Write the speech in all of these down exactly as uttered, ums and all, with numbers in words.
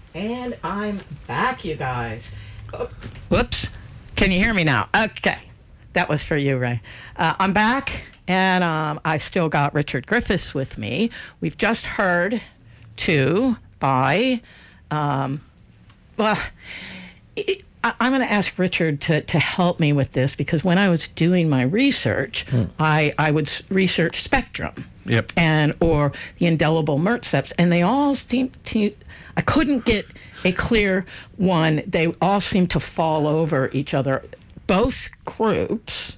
And I'm back, you guys. Oh, whoops. Can you hear me now? Okay. That was for you, Ray. Uh, I'm back, and um, I still got Richard Griffiths with me. We've just heard two by, um, well, it, I, I'm going to ask Richard to, to help me with this, because when I was doing my research, hmm. I, I would s- research Spectrum. Yep. And or the Indelible Mertzeps, and they all seem to, I couldn't get a clear one. They all seem to fall over each other. Both groups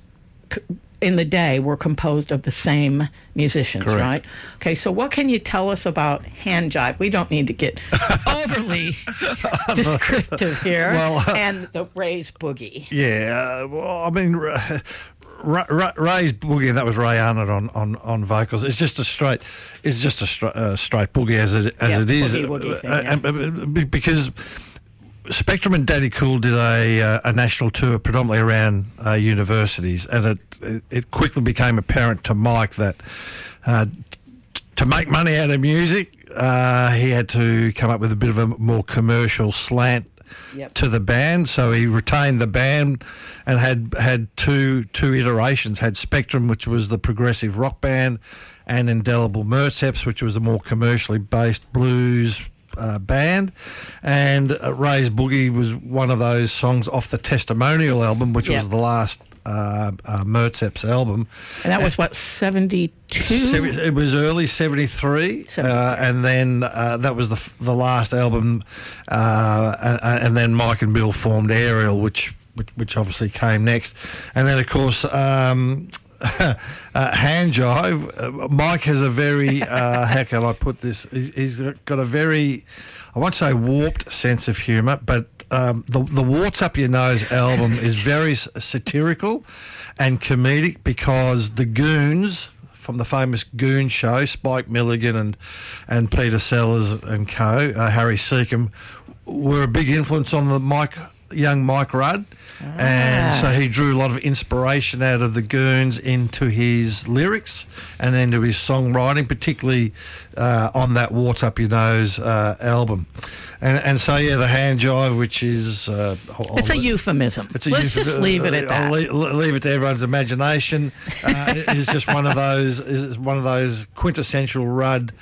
in the day were composed of the same musicians, Correct. right? Okay, so what can you tell us about hand jive? We don't need to get overly descriptive here. Well, uh, and the Ray's Boogie. Yeah, uh, well, I mean, uh, Ray, Ray, Ray's Boogie, and that was Ray Arnott on, on, on vocals. It's just a straight, it's just a stra- uh, straight boogie as it as yeah, it is, boogie, woogie thing, uh, yeah. and, uh, because Spectrum and Daddy Cool did a uh, a national tour predominantly around uh, universities, and it, it it quickly became apparent to Mike that uh, t- to make money out of music, uh, he had to come up with a bit of a more commercial slant. Yep. To the band, so he retained the band and had had two two iterations. Had Spectrum, which was the progressive rock band, and Indelible Mertzeps, which was a more commercially based blues uh, band. And uh, Ray's Boogie was one of those songs off the Testimonial album, which yep. was the last uh, uh, Mertzeps album. And that was what, seventy-two? It was early seventy-three, uh, and then uh, that was the the last album, uh, and, and then Mike and Bill formed Ariel, which which, which obviously came next, and then of course. Um, uh, hand jive. Uh, Mike has a very, uh, how can I put this? He's, he's got a very, I won't say warped sense of humour, but um, the the Warts Up Your Nose album is very satirical and comedic, because the Goons from the famous Goon show, Spike Milligan and and Peter Sellers and co, uh, Harry Seacombe, were a big influence on the Mike young Mike Rudd. Ah. And so he drew a lot of inspiration out of the Goons into his lyrics and into his songwriting, particularly uh, on that Warts Up Your Nose uh, album. And, and so, yeah, the hand jive, which is... Uh, it's I'll, a euphemism. It's a Let's euphemism. Just leave it at that. I'll leave, leave it to everyone's imagination. Uh, it's just one of those is one of those quintessential Rudd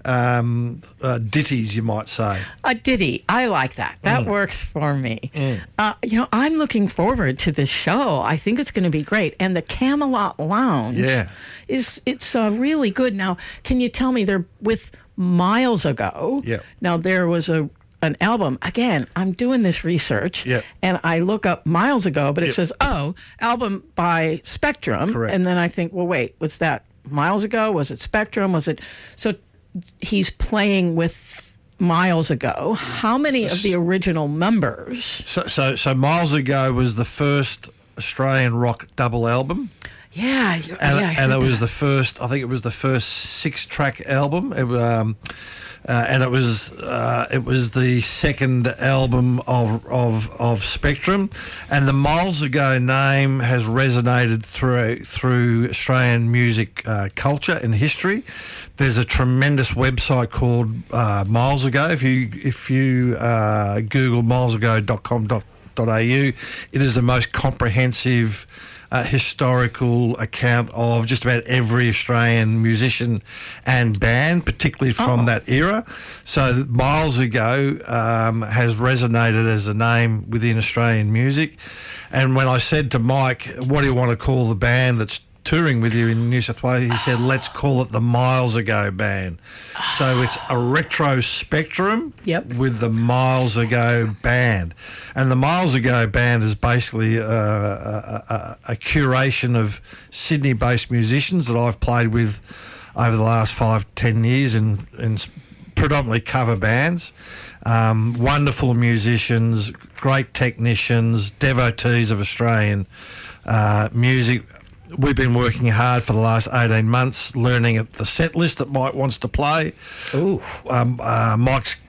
Um, uh, ditties, you might say. A ditty. I like that. That mm. works for me. Mm. Uh, you know, I'm looking forward to this show. I think it's going to be great. And the Camelot Lounge yeah. is it's uh, really good. Now, can you tell me, they're with Miles Ago. Yeah. Now, there was a an album. Again, I'm doing this research. Yeah. And I look up Miles Ago, but it yep. says, oh, album by Spectrum. Correct. And then I think, well, wait, was that Miles Ago? Was it Spectrum? Was it... So he's playing with Miles Ago. How many of the original members? So, so, so Miles Ago was the first Australian rock double album. Yeah, and, yeah, I and it that. was the first. I think it was the first six-track album. It, um, uh, and it was uh, it was the second album of of of Spectrum. And the Miles Ago name has resonated through through Australian music uh, culture and history. There's a tremendous website called uh, Miles Ago. If you if you uh, Google miles ago dot com dot a u, it is the most comprehensive uh, historical account of just about every Australian musician and band, particularly from oh. that era. So Miles Ago um, has resonated as a name within Australian music. And when I said to Mike, what do you want to call the band that's touring with you in New South Wales, he said, let's call it the Miles Ago Band. So it's a retro Spectrum yep. with the Miles Ago Band. And the Miles Ago Band is basically a, a, a, a curation of Sydney-based musicians that I've played with over the last five, ten years in, in predominantly cover bands. Um, wonderful musicians, great technicians, devotees of Australian uh, music. We've been working hard for the last eighteen months, learning the set list that Mike wants to play. Ooh. Um, uh, Mike's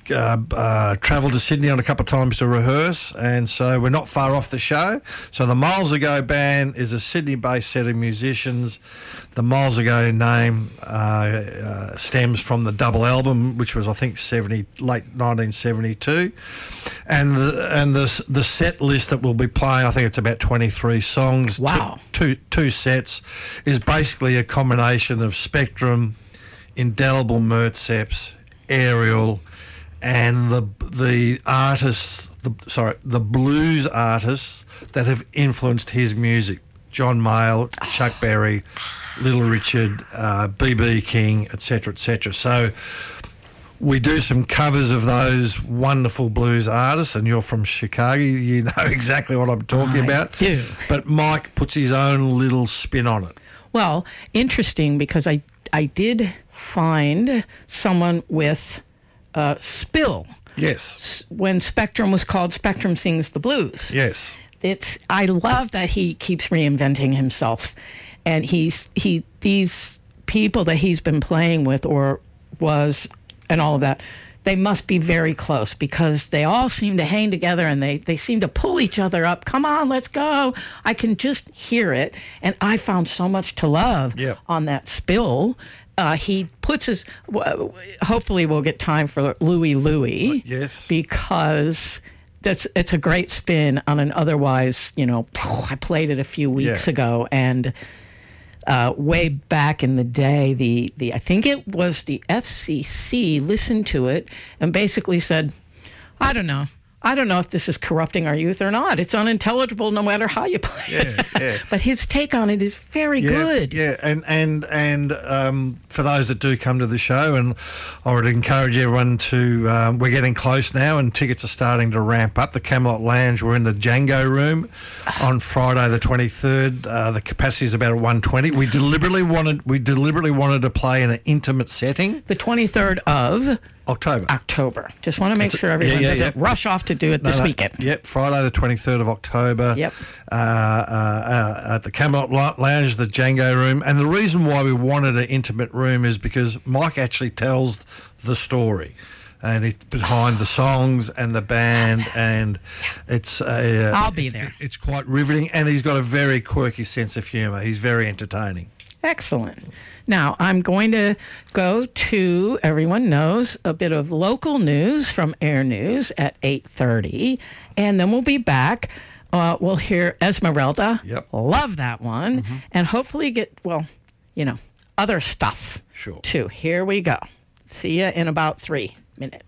uh, uh, travelled to Sydney on a couple of times to rehearse, and so we're not far off the show. So the Miles Ago Band is a Sydney-based set of musicians. The Miles Ago name uh, uh, stems from the double album, which was I think seventy late nineteen seventy-two, and the and the the set list that we'll be playing, I think it's about twenty-three songs. Wow. Two, two, two sets is basically a combination of Spectrum, Indelible Mertzeps, Aerial, and the the artists, the, sorry, the blues artists that have influenced his music: John Mayall, Chuck Berry, Little Richard, uh, B B King, et cetera, et cetera. So we do some covers of those wonderful blues artists, and you're from Chicago, you know exactly what I'm talking I about. do. But Mike puts his own little spin on it. Well, interesting, because I I did find someone with uh, Spill. Yes. When Spectrum was called Spectrum Sings the Blues. Yes. It's I love that he keeps reinventing himself, and he's he these people that he's been playing with or was and all of that, they must be very close, because they all seem to hang together and they, they seem to pull each other up. Come on, let's go. I can just hear it. And I found so much to love yep. on that Spill. Uh, he puts his, hopefully we'll get time for Louie Louie. Yes. Because that's it's a great spin on an otherwise, you know, I played it a few weeks yeah. ago, and Uh, way back in the day, the, the I think it was the F C C listened to it and basically said, I don't know. I don't know if this is corrupting our youth or not. It's unintelligible no matter how you play yeah, it. Yeah. But his take on it is very yeah, good. Yeah, and and and um, for those that do come to the show, and I would encourage everyone to. Um, we're getting close now, and tickets are starting to ramp up. The Camelot Lounge, we're in the Django Room on Friday the twenty-third. Uh, the capacity is about one twenty. We deliberately wanted we deliberately wanted to play in an intimate setting. The twenty-third of October. October. Just want to make It's, sure everyone yeah, yeah, doesn't yeah. rush off to do it No, this no, weekend. Yep, Friday the twenty-third of October. Yep. Uh, uh, uh, at the Camelot Lounge, the Django Room. And the reason why we wanted an intimate room is because Mike actually tells the story. And he's behind the songs and the band, and it's uh, I'll be there. It, it's quite riveting, and he's got a very quirky sense of humour. He's very entertaining. Excellent. Now, I'm going to go to, everyone knows, a bit of local news from Air News at eight thirty, and then we'll be back. Uh, we'll hear Esmeralda. Yep. Love that one. Mm-hmm. And hopefully get, well, you know, other stuff. Sure. Too. Here we go. See you in about three minutes.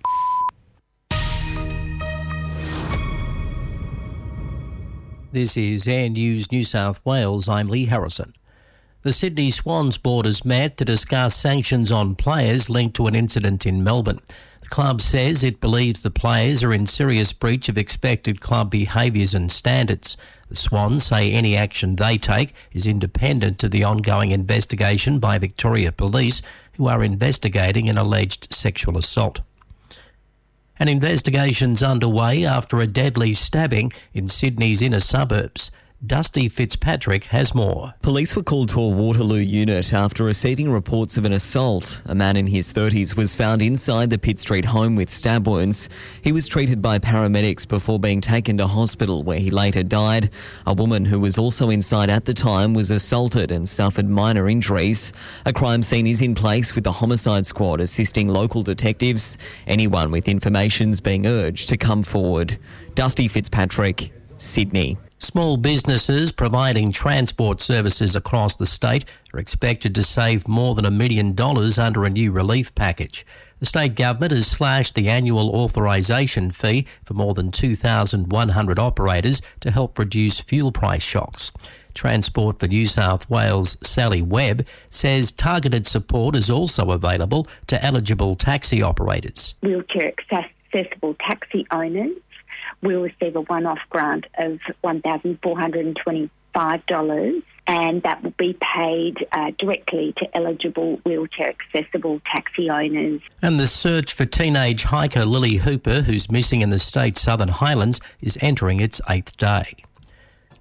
This is Air News New South Wales. I'm Lee Harrison. The Sydney Swans board has met to discuss sanctions on players linked to an incident in Melbourne. The club says it believes the players are in serious breach of expected club behaviours and standards. The Swans say any action they take is independent of the ongoing investigation by Victoria Police, who are investigating an alleged sexual assault. An investigation's underway after a deadly stabbing in Sydney's inner suburbs. Dusty Fitzpatrick has more. Police were called to a Waterloo unit after receiving reports of an assault. A man in his thirties was found inside the Pitt Street home with stab wounds. He was treated by paramedics before being taken to hospital, where he later died. A woman who was also inside at the time was assaulted and suffered minor injuries. A crime scene is in place with the homicide squad assisting local detectives. Anyone with information is being urged to come forward. Dusty Fitzpatrick, Sydney. Small businesses providing transport services across the state are expected to save more than a million dollars under a new relief package. The state government has slashed the annual authorisation fee for more than two thousand one hundred operators to help reduce fuel price shocks. Transport for New South Wales' Sally Webb says targeted support is also available to eligible taxi operators. Wheelchair accessible taxi owners will receive a one-off grant of one thousand four hundred twenty-five dollars, and that will be paid uh, directly to eligible wheelchair-accessible taxi owners. And the search for teenage hiker Lily Hooper, who's missing in the state's Southern Highlands, is entering its eighth day.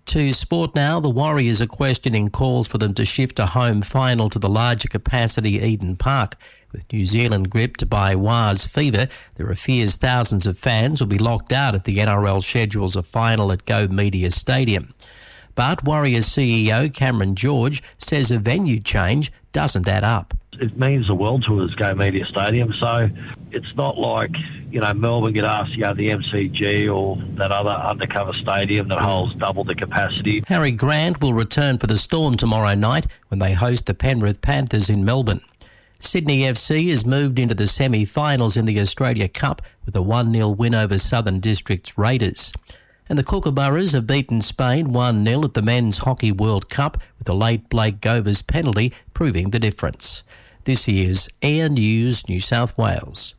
To sport now, the Warriors are questioning calls for them to shift a home final to the larger capacity Eden Park. With New Zealand gripped by Wars fever, there are fears thousands of fans will be locked out if the N R L schedules a final at Go Media Stadium. But Warriors C E O Cameron George says a venue change doesn't add up. It means the world to us, Go Media Stadium, so it's not like, you know, Melbourne get asked to go to the M C G or that other undercover stadium that holds double the capacity. Harry Grant will return for the Storm tomorrow night when they host the Penrith Panthers in Melbourne. Sydney F C has moved into the semi-finals in the Australia Cup with a one nil win over Southern District's Raiders. And the Kookaburras have beaten Spain one nil at the Men's Hockey World Cup with a late Blake Govers penalty proving the difference. This is Air News New South Wales.